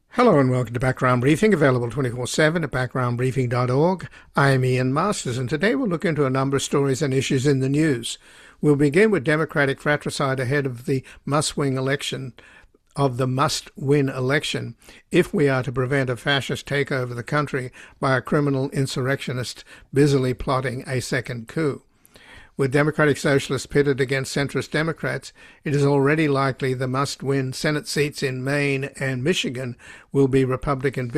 Hello and welcome to Background Briefing, available 24/7 at backgroundbriefing.org. I am Ian Masters, and today we'll look into a number of stories and issues in the news. We'll begin with Democratic fratricide ahead of the must-win election, if we are to prevent a fascist takeover of the country by a criminal insurrectionist busily plotting a second coup. With Democratic Socialists pitted against centrist Democrats, it is already likely the must-win Senate seats in Maine and Michigan will be Republican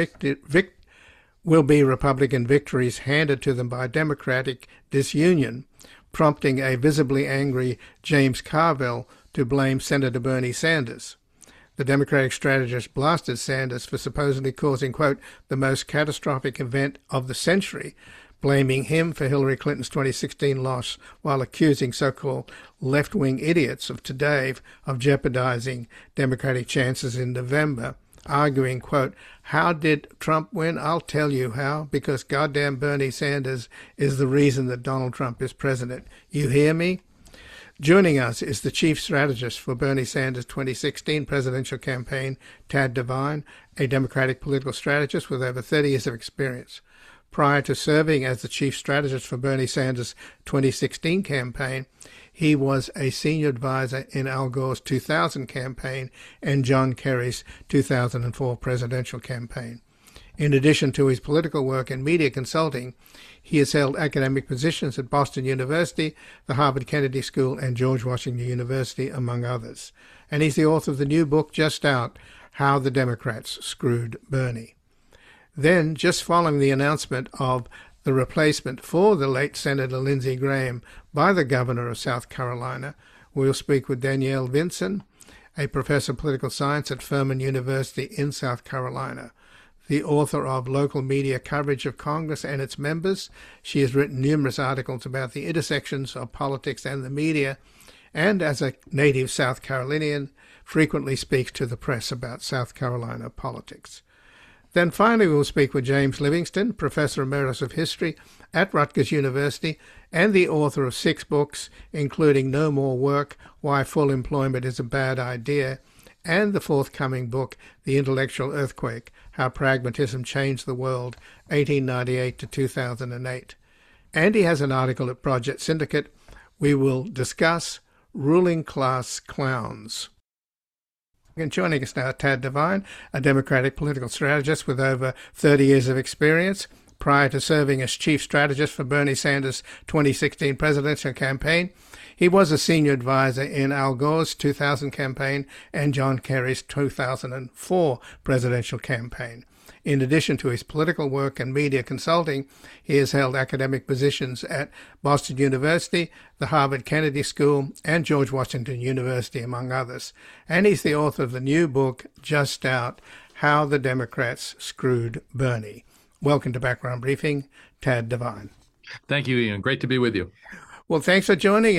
victories handed to them by Democratic disunion, prompting a visibly angry James Carville to blame Senator Bernie Sanders. The Democratic strategist blasted Sanders for supposedly causing, quote, the most catastrophic event of the century, blaming him for Hillary Clinton's 2016 loss while accusing so-called left-wing idiots of today of jeopardizing Democratic chances in November, arguing, quote, how did Trump win? I'll tell you how, because goddamn Bernie Sanders is the reason that Donald Trump is president. You hear me? Joining us is the chief strategist for Bernie Sanders' 2016 presidential campaign, Tad Devine, a Democratic political strategist with over 30 years of experience. Prior to serving as the chief strategist for Bernie Sanders' 2016 campaign, he was a senior advisor in Al Gore's 2000 campaign and John Kerry's 2004 presidential campaign. In addition to his political work and media consulting, he has held academic positions at Boston University, the Harvard Kennedy School, and George Washington University, among others. And he's the author of the new book just out, How the Democrats Screwed Bernie. Then, just following the announcement of the replacement for the late Senator Lindsey Graham by the governor of South Carolina, we'll speak with Danielle Vinson, a professor of political science at Furman University in South Carolina. The author of Local Media Coverage of Congress and its Members, she has written numerous articles about the intersections of politics and the media, and as a native South Carolinian, frequently speaks to the press about South Carolina politics. Then finally we'll speak with James Livingston, Professor Emeritus of History at Rutgers University and the author of 6 books, including No More Work, Why Full Employment is a Bad Idea, and the forthcoming book, The Intellectual Earthquake, How Pragmatism Changed the World, 1898 to 2008. And he has an article at Project Syndicate. We will discuss ruling class clowns. And joining us now, Tad Devine, a Democratic political strategist with over 30 years of experience. Prior to serving as chief strategist for Bernie Sanders' 2016 presidential campaign, he was a senior advisor in Al Gore's 2000 campaign and John Kerry's 2004 presidential campaign. In addition to his political work and media consulting, he has held academic positions at Boston University, the Harvard Kennedy School, and George Washington University, among others. And he's the author of the new book, just out, How the Democrats Screwed Bernie. Welcome to Background Briefing, Tad Devine. Thank you, Ian. Great to be with you. Well, thanks for joining